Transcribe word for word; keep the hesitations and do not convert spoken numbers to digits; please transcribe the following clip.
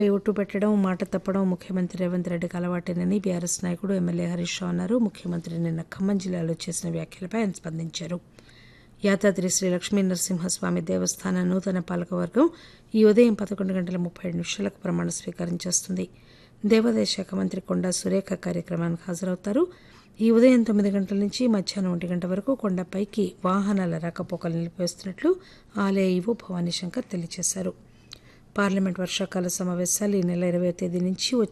ఒట్టు పెట్టడం, మాట తప్పడం ముఖ్యమంత్రి రేవంత్ రెడ్డికి అలవాటేనని బీఆర్ఎస్ నాయకుడు ఎమ్మెల్యే హరీష్ రావు అన్నారు. ముఖ్యమంత్రి నిన్న ఖమ్మం జిల్లాలో చేసిన వ్యాఖ్యలపై ఆయన స్పందించారు. యాదాద్రి శ్రీ లక్ష్మీ నరసింహస్వామి దేవస్థాన నూతన పాలకవర్గం ఈ ఉదయం పదకొండు గంటల ముప్పై ఏడు నిమిషాలకు ప్రమాణ స్వీకారం చేస్తుంది. దేవాదాయ శాఖ మంత్రి కొండా సురేఖ కార్యక్రమానికి హాజరవుతారు. ఈ ఉదయం తొమ్మిది గంటల నుంచి మధ్యాహ్నం ఒంటి గంట వరకు కొండపైకి వాహనాల రాకపోకలు నిలిపివేస్తున్నట్లు ఆలయ ఈవో భవానీ శంకర్ తెలియజేశారు. పార్లమెంట్ వర్షాకాల సమావేశాలు ఈ నెల ఇరవై తేదీ నుంచి వచ్చే